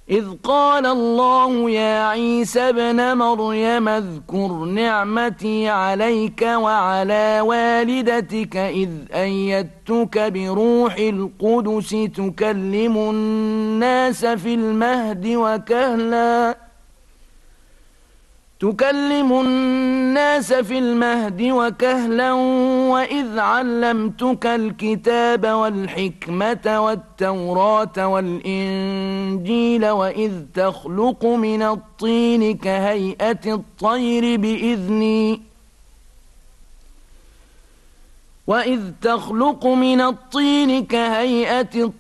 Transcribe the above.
إذ قال الله يا عيسى ابن مريم اذكر نعمتي عليك وعلى والدتك إذ أيدتك بروح القدس تكلم الناس في المهد وكهلا وإذ علمتك الكتاب والحكمة والتوراة والإنجيل وإذ تخلق من الطين كهيئة الطير بإذني